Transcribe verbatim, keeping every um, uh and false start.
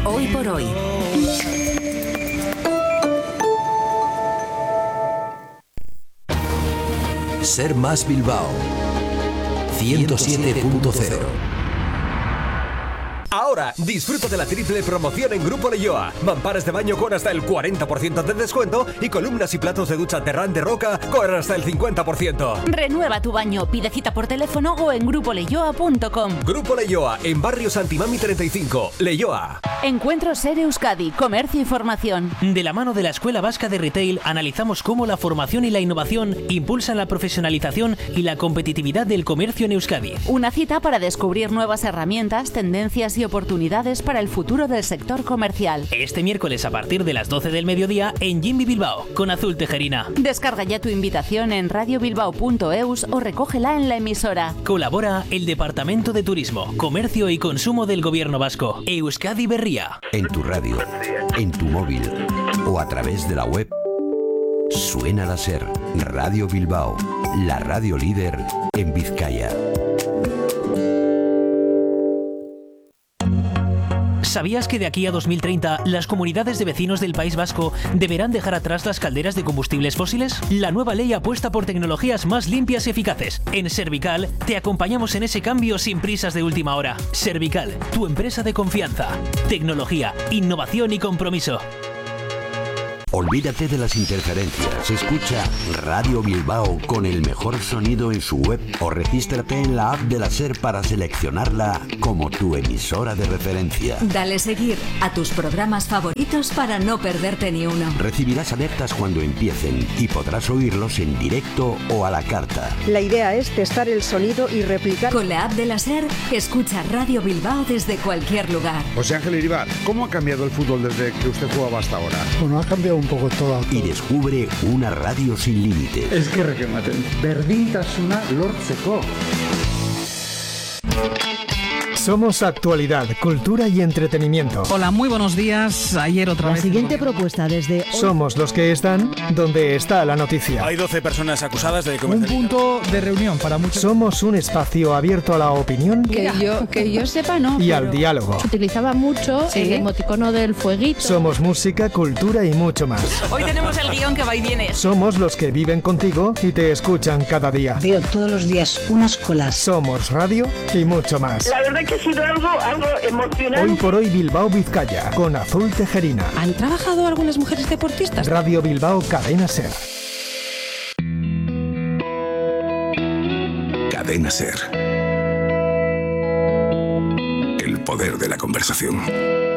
Hoy por hoy. Ser Más Bilbao ciento siete punto cero. Ahora, disfruta de la triple promoción en Grupo Leioa. Mamparas de baño con hasta el cuarenta por ciento de descuento y columnas y platos de ducha Terrán de Roca con hasta el cincuenta por ciento. Renueva tu baño, pide cita por teléfono o en grupo leioa punto com. Grupo Leioa, en Barrio Santimami treinta y cinco, Leioa. Encuentro Ser Euskadi, comercio y formación. De la mano de la Escuela Vasca de Retail, analizamos cómo la formación y la innovación impulsan la profesionalización y la competitividad del comercio en Euskadi. Una cita para descubrir nuevas herramientas, tendencias y oportunidades para el futuro del sector comercial. Este miércoles a partir de las doce del mediodía en Jimmy Bilbao, con Azul Tejerina. Descarga ya tu invitación en radio bilbao punto eus o recógela en la emisora. Colabora el Departamento de Turismo, Comercio y Consumo del Gobierno Vasco. Euskadi Berria. En tu radio, en tu móvil o a través de la web. Suena la SER, Radio Bilbao, la radio líder en Vizcaya. ¿Sabías que de aquí a dos mil treinta las comunidades de vecinos del País Vasco deberán dejar atrás las calderas de combustibles fósiles? La nueva ley apuesta por tecnologías más limpias y eficaces. En Servical te acompañamos en ese cambio sin prisas de última hora. Servical, tu empresa de confianza. Tecnología, innovación y compromiso. Olvídate de las interferencias. Escucha Radio Bilbao con el mejor sonido en su web o regístrate en la app de la SER para seleccionarla como tu emisora de referencia. Dale seguir a tus programas favoritos para no perderte ni uno. Recibirás alertas cuando empiecen y podrás oírlos en directo o a la carta. La idea es testar el sonido y replicar. Con la app de la SER, escucha Radio Bilbao desde cualquier lugar. José Ángel Iribar, ¿cómo ha cambiado el fútbol desde que usted jugaba hasta ahora? Bueno, ha cambiado un poco todo. Y descubre una radio sin límites. Es que requematen. Berdintasuna lortzeko. Somos actualidad, cultura y entretenimiento. Hola, muy buenos días. Ayer otra la vez. La siguiente propuesta desde... Somos los que están donde está la noticia. Hay doce personas acusadas de Un punto de reunión para muchos. Somos un espacio abierto a la opinión. Que yo, que yo sepa, no. Y al diálogo. Se utilizaba mucho ¿Sí? el emoticono del fueguito. Somos música, cultura y mucho más. Hoy tenemos el guión que va y viene. Somos los que viven contigo y te escuchan cada día. Veo todos los días unas colas. Somos radio y mucho más. La verdad que ha sido algo, algo emocionante. Hoy por hoy Bilbao Vizcaya, con Azul Tejerina. ¿Han trabajado algunas mujeres deportistas? Radio Bilbao Cadena SER. Cadena SER. El poder de la conversación.